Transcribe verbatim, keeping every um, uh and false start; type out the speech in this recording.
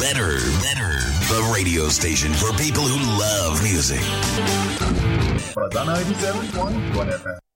Better, better. The radio station for people who love music. Ninety-seven point one F M.